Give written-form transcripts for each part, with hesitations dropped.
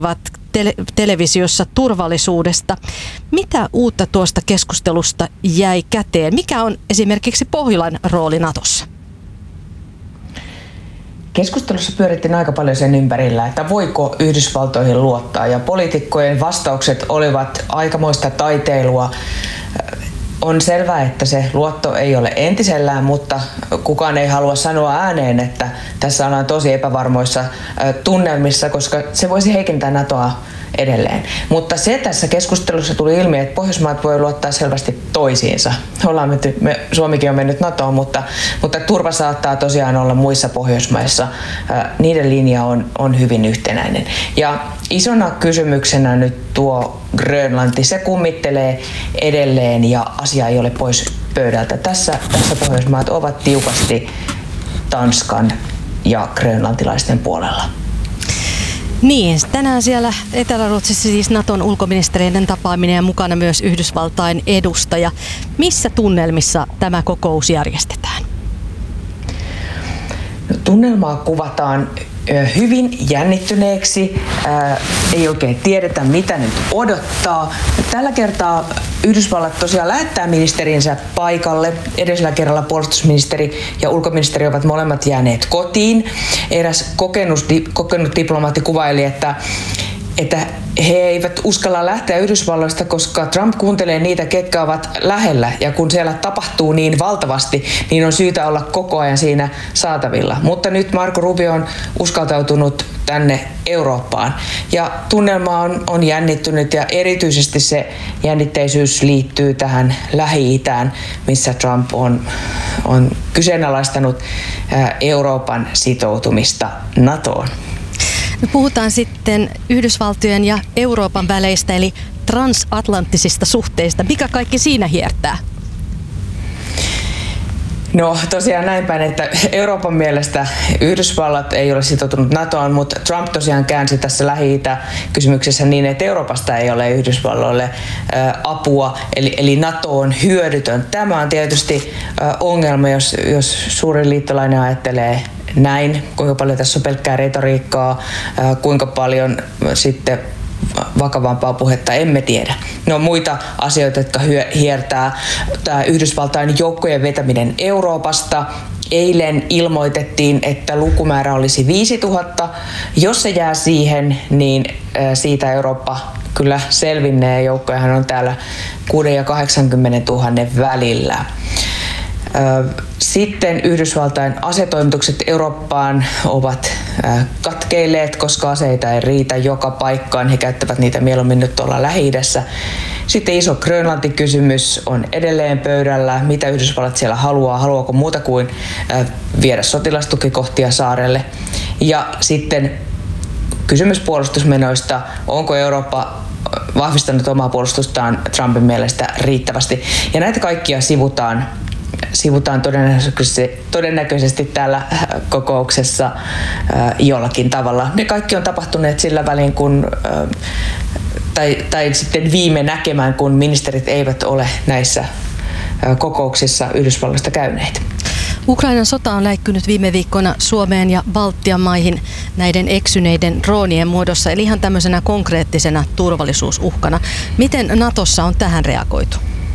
televisiossa turvallisuudesta. Mitä uutta tuosta keskustelusta jäi käteen? Mikä on esimerkiksi Pohjolan rooli Natossa? Keskustelussa pyörittiin aika paljon sen ympärillä, että voiko Yhdysvaltoihin luottaa, ja poliitikkojen vastaukset olivat aikamoista taiteilua. On selvää, että se luotto ei ole entisellään, mutta kukaan ei halua sanoa ääneen, että tässä ollaan tosi epävarmoissa tunnelmissa, koska se voisi heikentää NATOa edelleen. Mutta se tässä keskustelussa tuli ilmi, että Pohjoismaat voi luottaa selvästi toisiinsa. Suomikin on mennyt NATOon, mutta turva saattaa tosiaan olla muissa Pohjoismaissa. Niiden linja on hyvin yhtenäinen. Ja isona kysymyksenä nyt tuo Grönlanti, se kummittelee edelleen ja asia ei ole pois pöydältä. Tässä Pohjoismaat ovat tiukasti Tanskan ja grönlantilaisten puolella. Niin, tänään siellä Etelä-Ruotsissa siis Naton ulkoministereiden tapaaminen ja mukana myös Yhdysvaltain edustaja. Missä tunnelmissa tämä kokous järjestetään? Tunnelmaa kuvataan hyvin jännittyneeksi, ei oikein tiedetä mitä nyt odottaa. Tällä kertaa Yhdysvallat tosiaan lähettää ministerinsä paikalle. Edellisellä kerralla puolustusministeri ja ulkoministeri ovat molemmat jääneet kotiin. Eräs kokenut diplomaatti kuvaili, että he eivät uskalla lähteä Yhdysvalloista, koska Trump kuuntelee niitä, ketkä ovat lähellä. Ja kun siellä tapahtuu niin valtavasti, niin on syytä olla koko ajan siinä saatavilla. Mutta nyt Marco Rubio on uskaltautunut tänne Eurooppaan. Ja tunnelma on jännittynyt ja erityisesti se jännitteisyys liittyy tähän Lähi-itään, missä Trump on kyseenalaistanut Euroopan sitoutumista NATOon. Me puhutaan sitten Yhdysvaltojen ja Euroopan väleistä, eli transatlanttisista suhteista. Mikä kaikki siinä hiertää? No tosiaan näin päin, että Euroopan mielestä Yhdysvallat ei ole sitoutunut NATOon, mutta Trump tosiaan käänsi tässä Lähi-itä-kysymyksessä niin, että Euroopasta ei ole Yhdysvalloille apua, eli NATO on hyödytön. Tämä on tietysti ongelma, jos suuri liittolainen ajattelee näin, kuinka paljon tässä on pelkkää retoriikkaa, kuinka paljon sitten vakavampaa puhetta emme tiedä. No muita asioita, jotka hiertää tämä Yhdysvaltain joukkojen vetäminen Euroopasta. Eilen ilmoitettiin, että lukumäärä olisi 5000. Jos se jää siihen, niin siitä Eurooppa kyllä selvinnee. Joukkojahan on täällä 6 ja 80 000 välillä. Sitten Yhdysvaltain asetoimitukset Eurooppaan ovat katkeilleet, koska aseita ei riitä joka paikkaan. He käyttävät niitä mieluummin nyt tuolla Lähi-idässä. Sitten iso Grönlanti-kysymys on edelleen pöydällä. Mitä Yhdysvallat siellä haluaa? Haluaako muuta kuin viedä sotilastukikohtia saarelle? Ja sitten kysymys puolustusmenoista. Onko Eurooppa vahvistanut omaa puolustustaan Trumpin mielestä riittävästi? Ja näitä kaikkia sivutaan todennäköisesti täällä kokouksessa jollakin tavalla. Ne kaikki on tapahtuneet sillä välin, tai sitten viime näkemään, kun ministerit eivät ole näissä kokouksissa Yhdysvalloista käyneet. Ukrainan sota on läikkynyt viime viikkoina Suomeen ja Baltian maihin näiden eksyneiden droonien muodossa, eli ihan tämmöisenä konkreettisena turvallisuusuhkana. Miten Natossa on tähän reagoitu?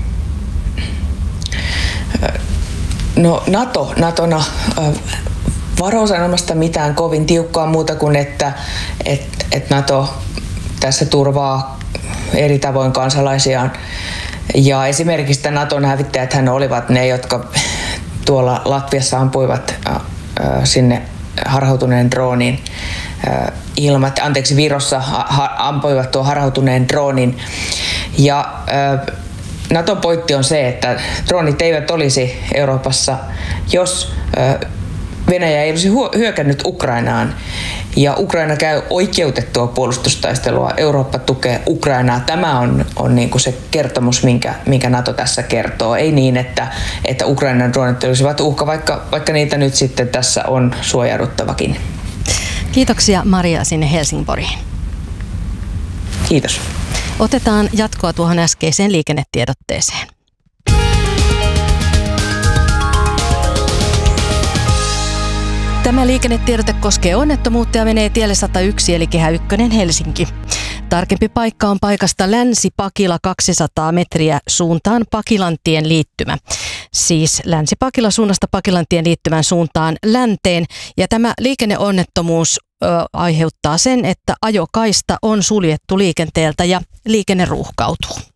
No Natona varoo sanomasta mitään kovin tiukkaa muuta kuin, että Nato tässä turvaa eri tavoin kansalaisiaan. Ja esimerkiksi Naton hävittäjäthän olivat ne, jotka tuolla Latviassa ampuivat sinne harhautuneen droonin Virossa ampuivat tuon harhautuneen droonin. Ja Naton pointti on se, että droonit eivät olisi Euroopassa, jos Venäjä ei olisi hyökännyt Ukrainaan. Ja Ukraina käy oikeutettua puolustustaistelua, Eurooppa tukee Ukrainaa. Tämä on niin kuin se kertomus, minkä NATO tässä kertoo. Ei niin, että Ukrainan droonit olisivat uhka, vaikka niitä nyt sitten tässä on suojauduttavakin. Kiitoksia Maria sinne Helsingborgiin. Kiitos. Otetaan jatkoa tuohon äskeiseen liikennetiedotteeseen. Tämä liikennetiedote koskee onnettomuutta ja menee tielle 101 eli Kehä 1 Helsinki. Tarkempi paikka on paikasta Länsi-Pakila 200 metriä suuntaan Pakilantien liittymä. Siis Länsi-Pakila suunnasta Pakilantien liittymän suuntaan länteen. Ja tämä liikenneonnettomuus aiheuttaa sen, että ajokaista on suljettu liikenteeltä ja liikenne ruuhkautuu.